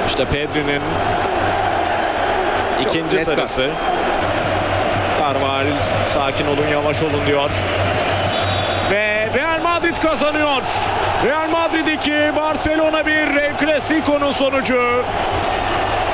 İşte Pedri'nin ikinci sarısı. Carvajal sakin olun, yavaş olun diyor. Ve Real Madrid kazanıyor. Real Madrid 2, Barcelona 1. El Clasico'nun sonucu.